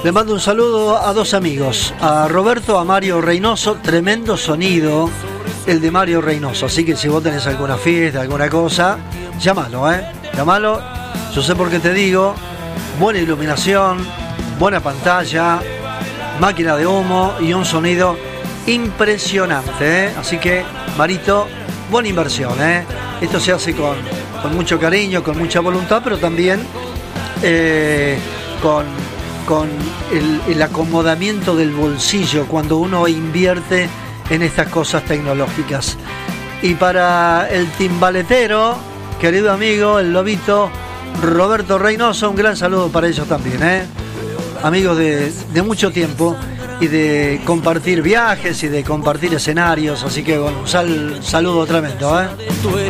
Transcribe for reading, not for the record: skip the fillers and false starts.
Le mando un saludo a dos amigos, a Roberto, a Mario Reynoso. Tremendo sonido el de Mario Reynoso, así que si vos tenés alguna fiesta, alguna cosa, llámalo, llámalo. Yo sé por qué te digo, buena iluminación, buena pantalla, máquina de humo y un sonido impresionante, así que Marito, buena inversión, esto se hace con mucho cariño, con mucha voluntad, pero también con el acomodamiento del bolsillo cuando uno invierte en estas cosas tecnológicas. Y para el timbaletero, querido amigo, el lobito Roberto Reynoso, un gran saludo para ellos también, amigos de mucho tiempo y de compartir viajes y de compartir escenarios, así que bueno, un saludo tremendo,